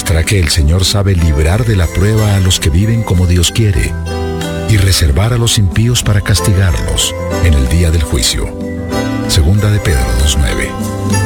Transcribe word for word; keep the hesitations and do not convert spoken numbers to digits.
demuestra que el Señor sabe librar de la prueba a los que viven como Dios quiere y reservar a los impíos para castigarlos en el día del juicio. Segunda de Pedro dos nueve.